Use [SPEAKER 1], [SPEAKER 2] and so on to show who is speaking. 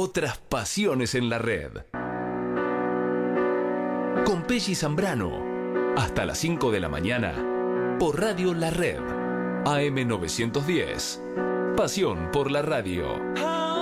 [SPEAKER 1] otras pasiones en la red. Con Pelli Zambrano, hasta las 5 de la mañana, por Radio La Red, AM 910. Pasión por la radio.